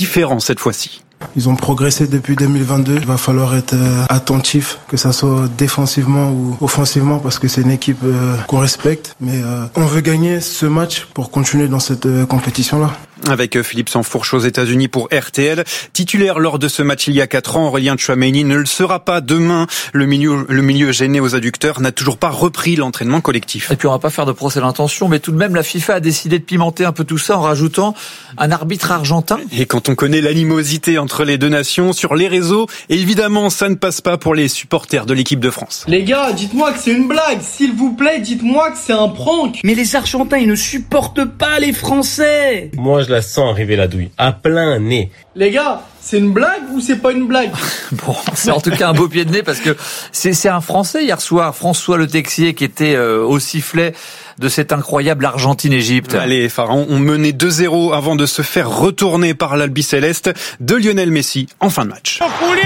différent cette fois-ci. Ils ont progressé depuis 2022. Il va falloir être attentif, que ça soit défensivement ou offensivement, parce que c'est une équipe qu'on respecte. Mais on veut gagner ce match pour continuer dans cette compétition-là. Avec Philippe Sansfourche aux États-Unis pour RTL. Titulaire lors de ce match il y a 4 ans, Aurélien Tchouaméni ne le sera pas demain. Le milieu gêné aux adducteurs n'a toujours pas repris l'entraînement collectif. Et puis on va pas faire de procès d'intention, mais tout de même la FIFA a décidé de pimenter un peu tout ça en rajoutant un arbitre argentin. Et quand on connaît l'animosité entre les deux nations sur les réseaux, évidemment ça ne passe pas pour les supporters de l'équipe de France. Les gars, dites-moi que c'est une blague, s'il vous plaît, dites-moi que c'est un prank. Mais les Argentins, ils ne supportent pas les Français. Moi, je la sens arriver la douille, à plein nez. Les gars, c'est une blague ou c'est pas une blague? Bon, c'est en tout cas un beau pied de nez parce que c'est un Français hier soir, François Le Texier, qui était au sifflet de cette incroyable Argentine-Égypte. Les Pharaons ont mené 2-0 avant de se faire retourner par l'Albiceleste de Lionel Messi en fin de match.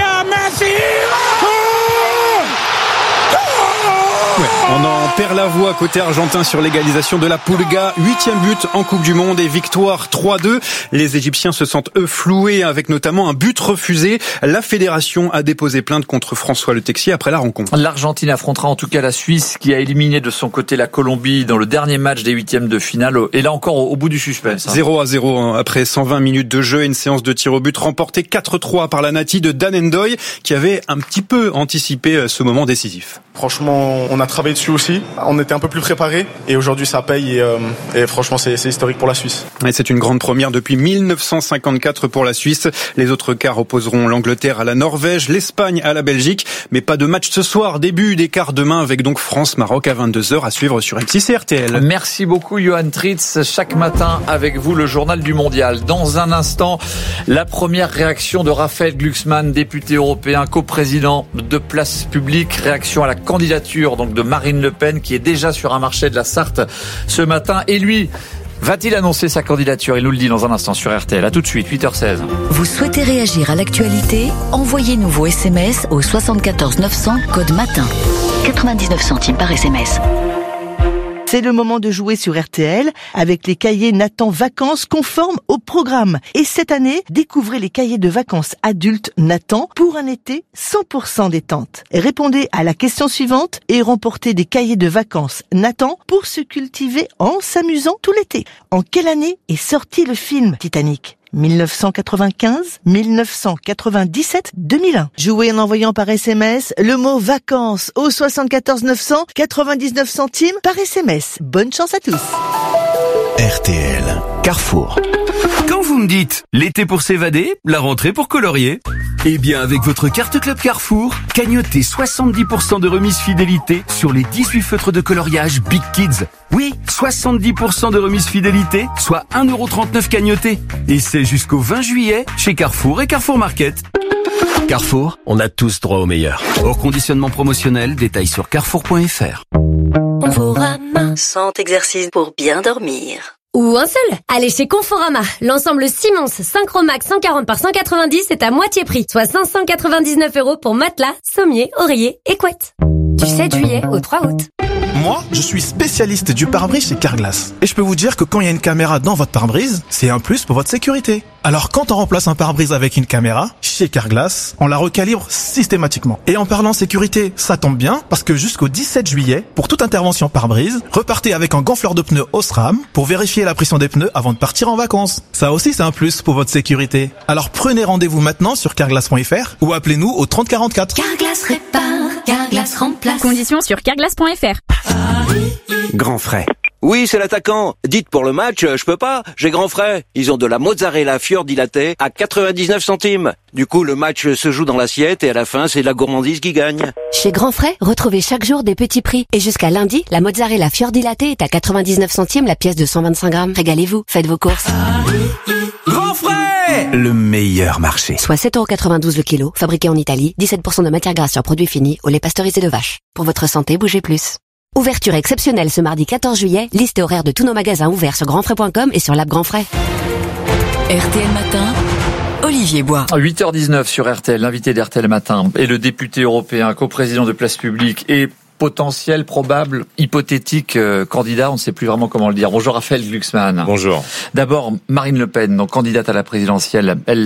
On en perd la voix côté argentin sur l'égalisation de la Pulga. 8e but en Coupe du Monde et victoire 3-2. Les Égyptiens se sentent eux floués avec notamment un but refusé. La fédération a déposé plainte contre François Le Texier après la rencontre. L'Argentine affrontera en tout cas la Suisse qui a éliminé de son côté la Colombie dans le dernier match des 8e de finale. Et là encore au bout du suspense. 0-0 après 120 minutes de jeu et une séance de tir au but remportée 4-3 par la Nati de Dan Ndoye qui avait un petit peu anticipé ce moment décisif. Franchement, on a travaillé dessus aussi. On était un peu plus préparés et aujourd'hui ça paye et franchement c'est historique pour la Suisse. Et c'est une grande première depuis 1954 pour la Suisse. Les autres quarts opposeront l'Angleterre à la Norvège, l'Espagne à la Belgique. Mais pas de match ce soir. Début des quarts demain avec donc France-Maroc à 22h à suivre sur M6 et RTL. Merci beaucoup Johan Tritz. Chaque matin avec vous le journal du mondial. Dans un instant, la première réaction de Raphaël Glucksmann, député européen, coprésident de Place Publique. Réaction à la candidature donc de Marine Le Pen qui est déjà sur un marché de la Sarthe ce matin. Et lui, va-t-il annoncer sa candidature? Il nous le dit dans un instant sur RTL. À tout de suite, 8h16. Vous souhaitez réagir à l'actualité? Envoyez-nous vos SMS au 74 900 code matin. 99 centimes par SMS. C'est le moment de jouer sur RTL avec les cahiers Nathan Vacances conformes au programme. Et cette année, découvrez les cahiers de vacances adultes Nathan pour un été 100% détente. Répondez à la question suivante et remportez des cahiers de vacances Nathan pour se cultiver en s'amusant tout l'été. En quelle année est sorti le film Titanic ? 1995, 1997, 2001. Jouez en envoyant par SMS le mot vacances au 74 900, 99 centimes par SMS. Bonne chance à tous. RTL, Carrefour. Quand vous me dites l'été pour s'évader, la rentrée pour colorier, eh bien avec votre carte Club Carrefour, cagnotez 70% de remise fidélité sur les 18 feutres de coloriage Big Kids. Oui, 70% de remise fidélité, soit 1,39€ cagnoté. Et c'est jusqu'au 20 juillet chez Carrefour et Carrefour Market. Carrefour, on a tous droit au meilleur. Hors conditionnement promotionnel, détails sur carrefour.fr. Conforama, 100 exercices pour bien dormir. Ou un seul. Allez chez Conforama. L'ensemble Simons Synchromax 140 par 190 est à moitié prix, soit 599€ pour matelas, sommier, oreiller et couette. Du 7 juillet au 3 août. Moi, je suis spécialiste du pare-brise chez Carglass. Et je peux vous dire que quand il y a une caméra dans votre pare-brise, c'est un plus pour votre sécurité. Alors quand on remplace un pare-brise avec une caméra, chez Carglass, on la recalibre systématiquement. Et en parlant sécurité, ça tombe bien, parce que jusqu'au 17 juillet, pour toute intervention pare-brise, repartez avec un gonfleur de pneus Osram pour vérifier la pression des pneus avant de partir en vacances. Ça aussi, c'est un plus pour votre sécurité. Alors prenez rendez-vous maintenant sur carglass.fr ou appelez-nous au 30 44. Carglass répare, Carglass remplace. Conditions sur carglass.fr. Grand frais. Oui, c'est l'attaquant. Dites pour le match, je peux pas, j'ai grand frais. Ils ont de la mozzarella fiordilatée à 99 centimes. Du coup, le match se joue dans l'assiette et à la fin, c'est la gourmandise qui gagne. Chez Grand Frais, retrouvez chaque jour des petits prix. Et jusqu'à lundi, la mozzarella fiordilatée est à 99 centimes la pièce de 125 grammes. Régalez-vous, faites vos courses. Grand Frais, le meilleur marché. Soit 7,92€ le kilo, fabriqué en Italie, 17% de matière grasse sur produits finis, au lait pasteurisé de vache. Pour votre santé, bougez plus. Ouverture exceptionnelle ce mardi 14 juillet. Liste horaire de tous nos magasins ouverts sur grandfrais.com et sur l'app Grand Frais. RTL Matin, Olivier Bois. 8h19 sur RTL, l'invité d'RTL Matin et le député européen, coprésident de Place Publique et potentiel, probable, hypothétique candidat, on ne sait plus vraiment comment le dire. Bonjour Raphaël Glucksmann. Bonjour. D'abord, Marine Le Pen, donc candidate à la présidentielle, elle